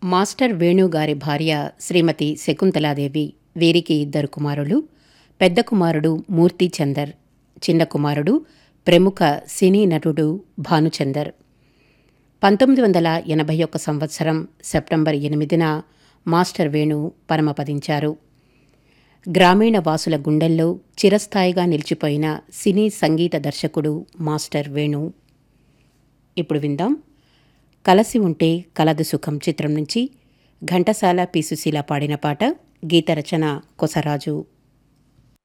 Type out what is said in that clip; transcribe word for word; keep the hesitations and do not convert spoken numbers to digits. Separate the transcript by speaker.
Speaker 1: Master వేణుగారి భార్య శ్రీమతి శకుంతలాదేవి. వీరికి ఇద్దరు కుమారులు. పెద్ద కుమారుడు మూర్తిచందర్, చిన్న కుమారుడు ప్రముఖ సినీ నటుడు భానుచందర్. పంతొమ్మిది వందల ఎనభై ఒక్క సంవత్సరం సెప్టెంబర్ ఎనిమిదిన మాస్టర్ వేణు పరమపదించారు. గ్రామీణ వాసుల గుండెల్లో చిరస్థాయిగా నిలిచిపోయిన సినీ సంగీత దర్శకుడు మాస్టర్ వేణు. ఇప్పుడు విందాం కలసి ఉంటే కలదు సుఖం చిత్రం నుంచి ఘంటసాల పి సుశీల పాడిన పాట. గీత రచన కొసరాజు.